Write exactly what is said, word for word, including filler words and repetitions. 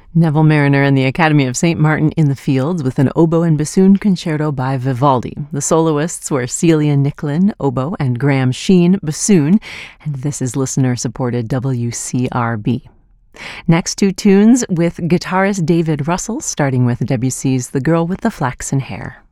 Neville Marriner and the Academy of Saint Martin in the Fields with an oboe and bassoon concerto by Vivaldi. The soloists were Celia Nicklin, oboe, and Graham Sheen, bassoon, and this is listener-supported W C R B. Next two tunes with guitarist David Russell, starting with Debussy's The Girl with the Flaxen Hair.